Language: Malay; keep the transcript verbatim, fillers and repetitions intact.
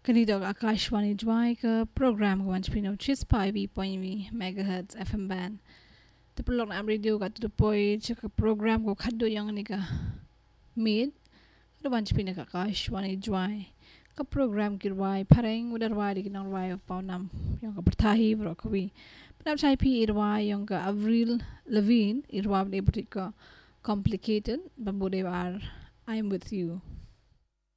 Kanito Akashwani Jwai ka program ko wanch pino chis pi vi point vi megahertz F M band. The prolog na radio ka to the point ka program ko khaddo yang ni ka mid. The wanch pino ka Akashwani Jwai ka program kirwai pareng udarwai di kinang wai of paunam yung ka pertahi bro ko vi. Panam chai pi irwai yung ka Avril Lavigne irwai ni ka complicated bambude war I'm with you.